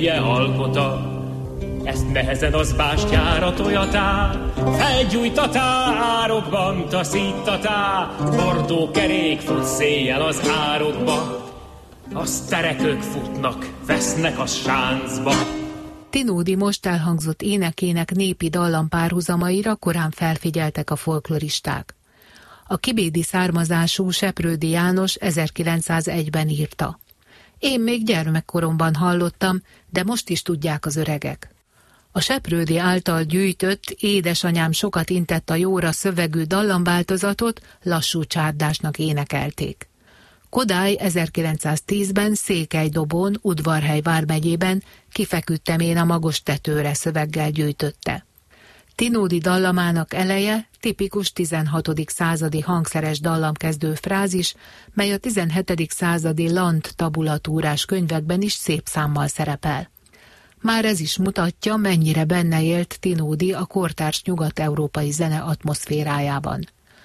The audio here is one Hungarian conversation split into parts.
Alkota, ezt nehezen az bástyára tojatá, felgyújtatá, árokban taszítatá, bordó kerék fut széjjel az árokba, a szterekök futnak, vesznek a sáncba. Tinódi most elhangzott énekének népi dallampárhuzamaira korán felfigyeltek a folkloristák. A kibédi származású Seprődi János 1901-ben írta: Én még gyermekkoromban hallottam, de most is tudják az öregek. A Seprődi által gyűjtött Édesanyám sokat intett a jóra szövegű dallamváltozatot lassú csárdásnak énekelték. Kodály 1910-ben Székelydobón, Udvarhely vármegyében Kifeküdtem én a magos tetőre szöveggel gyűjtötte. Tinódi dallamának eleje tipikus 16. századi hangszeres dallamkezdő frázis, mely a 17. századi Land tabulatúrás könyvekben is szép számmal szerepel. Már ez is mutatja, mennyire benne élt Tinódi a kortárs nyugat-európai zene atmoszférájában.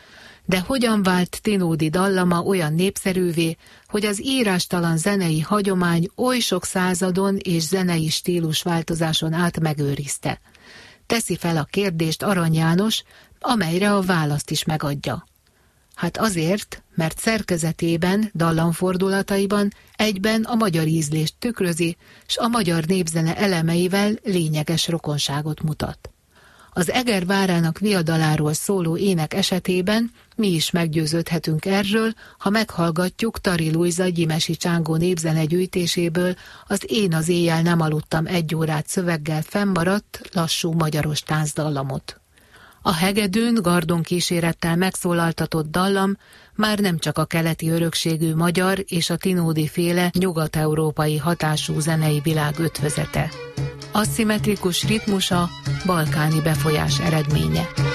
De hogyan vált Tinódi dallama olyan népszerűvé, hogy az írástalan zenei hagyomány oly sok századon és zenei stílusváltozáson át megőrizte? Teszi fel a kérdést Arany János, amelyre a választ is megadja. Hát azért, mert szerkezetében, dallamfordulataiban egyben a magyar ízlést tükrözi, s a magyar népzene elemeivel lényeges rokonságot mutat. Az Eger várának viadaláról szóló ének esetében mi is meggyőződhetünk erről, ha meghallgatjuk Tari Lujza Gyimesi Csángó népzene gyűjtéséből az Én az éjjel nem aludtam 1 órát szöveggel fennmaradt, lassú magyaros táncdallamot. A hegedűn gardonkísérettel megszólaltatott dallam már nem csak a keleti örökségű magyar és a Tinódi féle nyugat-európai hatású zenei világ ötvözete. Aszimmetrikus ritmusa balkáni befolyás eredménye.